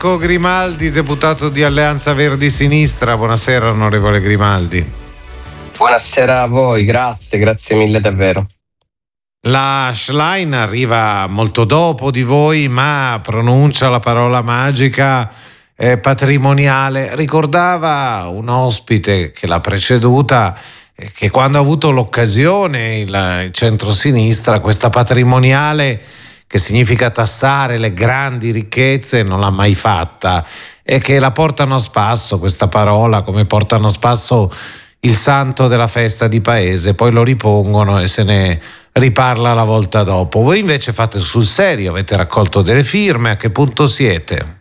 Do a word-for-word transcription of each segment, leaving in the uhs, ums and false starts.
Marco Grimaldi, deputato di Alleanza Verdi Sinistra. Buonasera onorevole Grimaldi. Buonasera a voi, grazie, grazie mille davvero. La Schlein arriva molto dopo di voi, ma pronuncia la parola magica eh, patrimoniale. Ricordava un ospite che l'ha preceduta eh, che quando ha avuto l'occasione il, il centrosinistra, questa patrimoniale, che significa tassare le grandi ricchezze, non l'ha mai fatta, e che la portano a spasso questa parola, come portano a spasso il santo della festa di paese, poi lo ripongono e se ne riparla la volta dopo. Voi invece fate sul serio, avete raccolto delle firme, a che punto siete?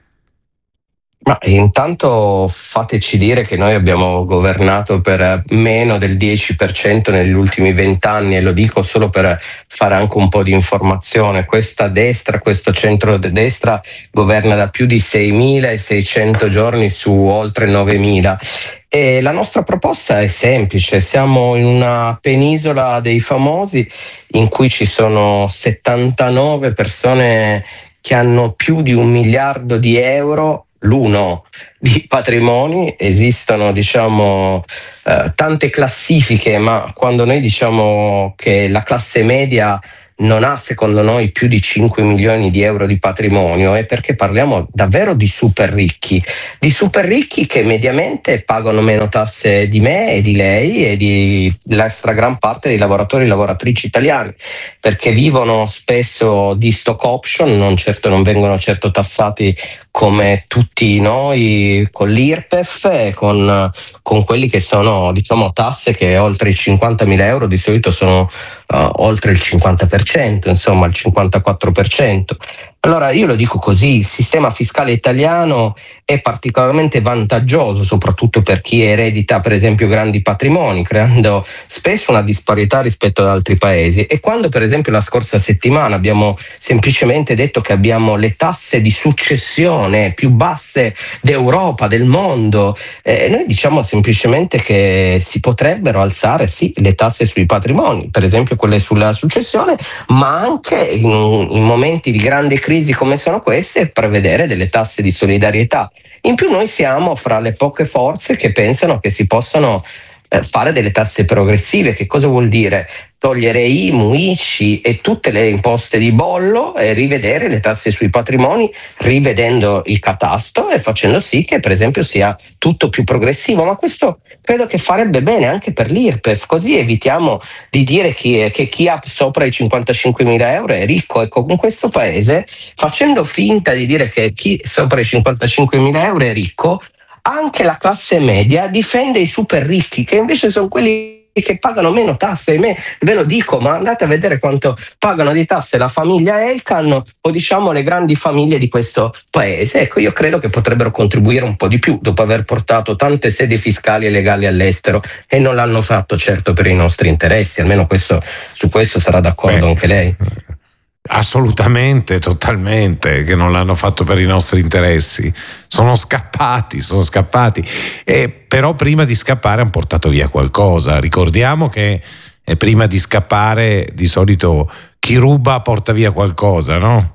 Ma intanto fateci dire che noi abbiamo governato per meno del dieci per cento negli ultimi vent'anni, e lo dico solo per fare anche un po' di informazione. Questa destra, questo centro-destra governa da più di seimilaseicento giorni su oltre novemila. E la nostra proposta è semplice: siamo in una penisola dei famosi in cui ci sono settantanove persone che hanno più di un miliardo di euro l'uno di patrimoni. Esistono, diciamo, eh, tante classifiche, ma quando noi diciamo che la classe media non ha, secondo noi, più di cinque milioni di euro di patrimonio, è perché parliamo davvero di super ricchi, di super ricchi che mediamente pagano meno tasse di me e di lei e di la gran parte dei lavoratori e lavoratrici italiani, perché vivono spesso di stock option, non certo non vengono certo tassati come tutti noi con l'I R P E F e con, con quelli che sono, diciamo, tasse che oltre i cinquantamila euro di solito sono uh, oltre il cinquanta per cento, insomma il cinquantaquattro per cento. Allora io lo dico così: il sistema fiscale italiano è particolarmente vantaggioso, soprattutto per chi eredita per esempio grandi patrimoni, creando spesso una disparità rispetto ad altri paesi. E quando per esempio la scorsa settimana abbiamo semplicemente detto che abbiamo le tasse di successione più basse d'Europa, del mondo, eh, noi diciamo semplicemente che si potrebbero alzare sì le tasse sui patrimoni, per esempio quelle sulla successione, ma anche in, in momenti di grande crisi come sono queste prevedere delle tasse di solidarietà. In più noi siamo fra le poche forze che pensano che si possano eh, fare delle tasse progressive. Che cosa vuol dire? Togliere I M U, I C I e tutte le imposte di bollo e rivedere le tasse sui patrimoni, rivedendo il catasto e facendo sì che per esempio sia tutto più progressivo. Ma questo credo che farebbe bene anche per l'I R P E F, così evitiamo di dire chi, che chi ha sopra i cinquantacinquemila euro è ricco. Ecco, in questo paese, facendo finta di dire che chi sopra i cinquantacinquemila euro è ricco, anche la classe media difende i super ricchi, che invece sono quelli che pagano meno tasse. Me, ve lo dico, ma andate a vedere quanto pagano di tasse la famiglia Elkann o diciamo le grandi famiglie di questo paese. Ecco, io credo che potrebbero contribuire un po' di più dopo aver portato tante sedi fiscali e legali all'estero, e non l'hanno fatto certo per i nostri interessi. Almeno questo, su questo sarà d'accordo Beh. anche lei. Assolutamente, totalmente, che non l'hanno fatto per i nostri interessi. Sono scappati, sono scappati. E però prima di scappare hanno portato via qualcosa. Ricordiamo che eh, prima di scappare di solito chi ruba porta via qualcosa, no?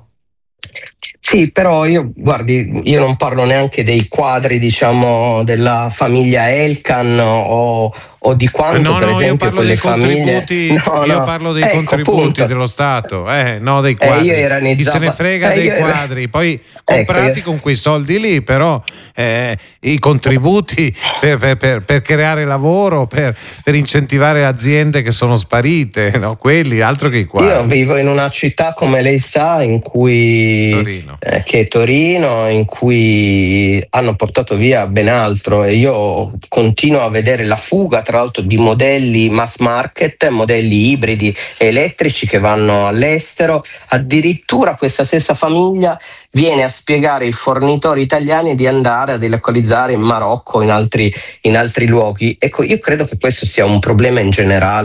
Sì, però io, guardi, io non parlo neanche dei quadri, diciamo, della famiglia Elkann o, o di quanto, no, per no, esempio, io parlo quelle dei famiglie... contributi, no, io no. parlo dei ecco, contributi punto. dello Stato, eh, no dei quadri. Eh, io Chi se ne frega eh, dei io... quadri, poi comprati ecco, io... con quei soldi lì, però eh, i contributi per, per, per, per creare lavoro, per, per incentivare aziende che sono sparite, no? Quelli, altro che i quadri. Io vivo in una città, come lei sa, in cui Torino. Eh, che è Torino, in cui hanno portato via ben altro, e io continuo a vedere la fuga, tra l'altro, di modelli mass market, modelli ibridi elettrici che vanno all'estero. Addirittura questa stessa famiglia viene a spiegare ai fornitori italiani di andare a delocalizzare in Marocco, in altri, in altri luoghi. Ecco, io credo che questo sia un problema in generale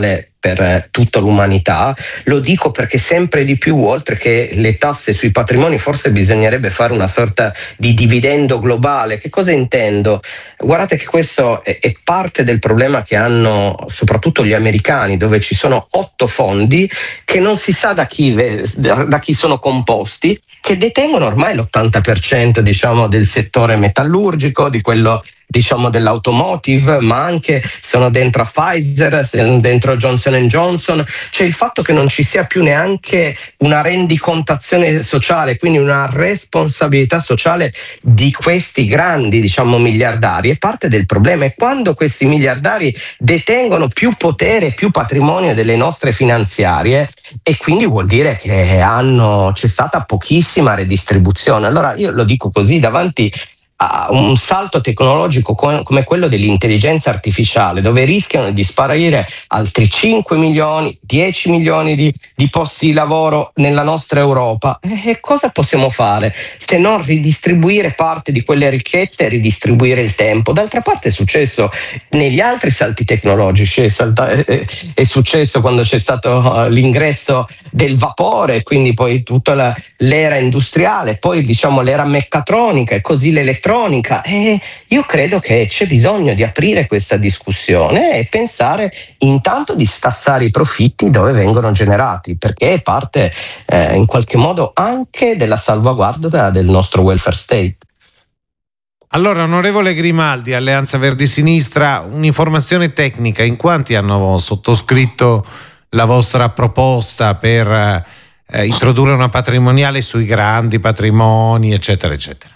per tutta l'umanità. Lo dico perché sempre di più, oltre che le tasse sui patrimoni, forse bisognerebbe fare una sorta di dividendo globale. Che cosa intendo? Guardate che questo è, è parte del problema che hanno soprattutto gli americani, dove ci sono otto fondi che non si sa da chi, da, da chi sono composti, che detengono ormai l'ottanta per cento, diciamo, del settore metallurgico, di quello, diciamo, dell'automotive, ma anche sono dentro a Pfizer, sono dentro Johnson and Johnson. C'è il fatto che non ci sia più neanche una rendicontazione sociale, quindi una responsabilità sociale di questi grandi, diciamo, miliardari, è parte del problema. E quando questi miliardari detengono più potere, più patrimonio delle nostre finanziarie, e quindi vuol dire che hanno, c'è stata pochissima redistribuzione. Allora io lo dico così, davanti a un salto tecnologico come quello dell'intelligenza artificiale, dove rischiano di sparire altri cinque milioni, dieci milioni di, di posti di lavoro nella nostra Europa, e cosa possiamo fare se non ridistribuire parte di quelle ricchezze e ridistribuire il tempo? D'altra parte è successo negli altri salti tecnologici, è, salta, è, è successo quando c'è stato l'ingresso del vapore, quindi poi tutta la, l'era industriale, poi diciamo l'era meccatronica e così l'elettronica. E io credo che c'è bisogno di aprire questa discussione e pensare intanto di stassare i profitti dove vengono generati, perché è parte eh, in qualche modo anche della salvaguardia del nostro welfare state. Allora, onorevole Grimaldi, Alleanza Verdi Sinistra, un'informazione tecnica: in quanti hanno sottoscritto la vostra proposta per eh, introdurre una patrimoniale sui grandi patrimoni, eccetera, eccetera?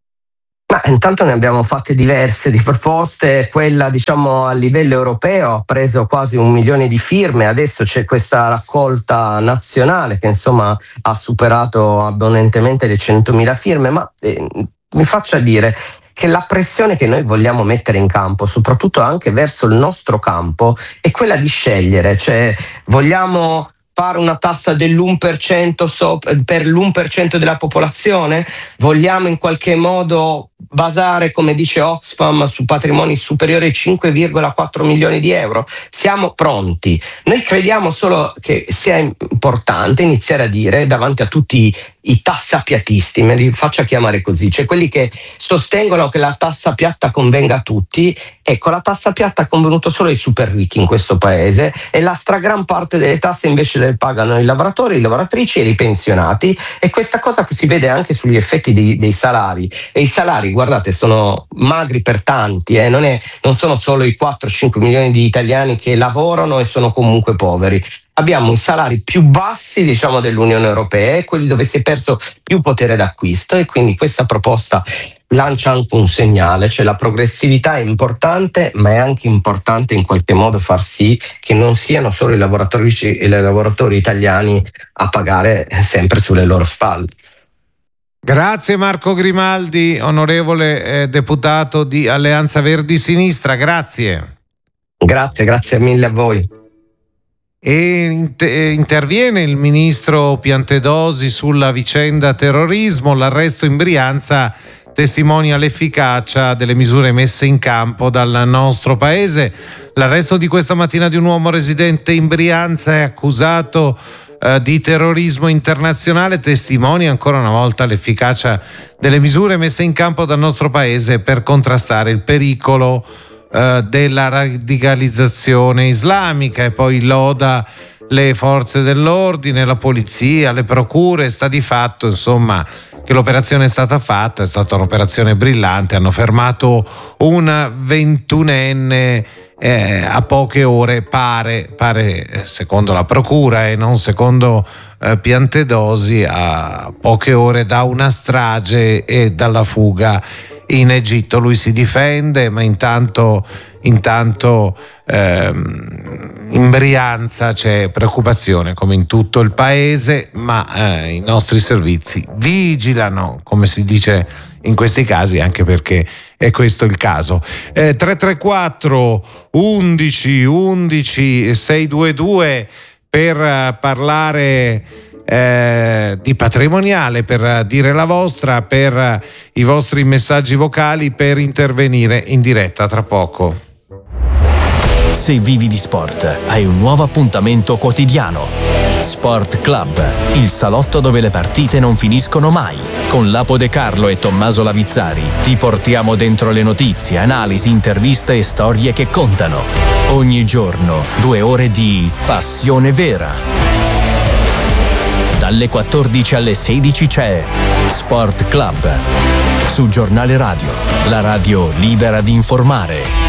Ma intanto ne abbiamo fatte diverse di proposte. Quella, diciamo, a livello europeo ha preso quasi un milione di firme, adesso c'è questa raccolta nazionale che insomma ha superato abbondantemente le centomila firme, ma eh, mi faccia dire che la pressione che noi vogliamo mettere in campo, soprattutto anche verso il nostro campo, è quella di scegliere, cioè vogliamo fare una tassa dell'uno per cento so, per l'uno per cento della popolazione? Vogliamo in qualche modo basare, come dice Oxfam, su patrimoni superiori ai cinque virgola quattro milioni di euro? Siamo pronti. Noi crediamo solo che sia importante iniziare a dire davanti a tutti i tassapiattisti, me li faccia chiamare così, cioè quelli che sostengono che la tassa piatta convenga a tutti. Ecco, la tassa piatta ha convenuto solo ai super ricchi in questo paese, e la stragran parte delle tasse invece le pagano i lavoratori, le lavoratrici e i pensionati, e questa cosa che si vede anche sugli effetti di, dei salari. E i salari, guardate, sono magri per tanti, eh? non, è, non sono solo i quattro cinque milioni di italiani che lavorano e sono comunque poveri. Abbiamo i salari più bassi, diciamo, dell'Unione Europea, e quelli dove si è perso più potere d'acquisto, e quindi questa proposta lancia anche un segnale, cioè la progressività è importante, ma è anche importante in qualche modo far sì che non siano solo i lavoratori e i lavoratori italiani a pagare sempre sulle loro spalle. Grazie Marco Grimaldi, onorevole eh, deputato di Alleanza Verdi Sinistra, grazie. Grazie, grazie mille a voi. E interviene il ministro Piantedosi sulla vicenda terrorismo. L'arresto in Brianza testimonia l'efficacia delle misure messe in campo dal nostro paese. L'arresto di questa mattina di un uomo residente in Brianza è accusato eh, di terrorismo internazionale, testimonia ancora una volta l'efficacia delle misure messe in campo dal nostro paese per contrastare il pericolo della radicalizzazione islamica, e poi loda le forze dell'ordine, la polizia, le procure. Sta di fatto, insomma, che l'operazione è stata fatta, è stata un'operazione brillante, hanno fermato un ventunenne eh, a poche ore, pare, pare secondo la procura e non secondo eh, Piantedosi, a poche ore da una strage e dalla fuga in Egitto. Lui si difende, ma intanto, intanto ehm, in Brianza c'è preoccupazione come in tutto il paese, ma eh, i nostri servizi vigilano, come si dice in questi casi, anche perché è questo il caso. eh, tre tre quattro undici undici seicentoventidue per uh, parlare Eh, di patrimoniale, per dire la vostra, per i vostri messaggi vocali, per intervenire in diretta tra poco. Se vivi di sport, hai un nuovo appuntamento quotidiano. Sport Club, il salotto dove le partite non finiscono mai. Con Lapo De Carlo e Tommaso Lavizzari ti portiamo dentro le notizie, analisi, interviste e storie che contano. Ogni giorno, due ore di passione vera. Dalle quattordici alle sedici c'è Sport Club. Su Giornale Radio, la radio libera di informare.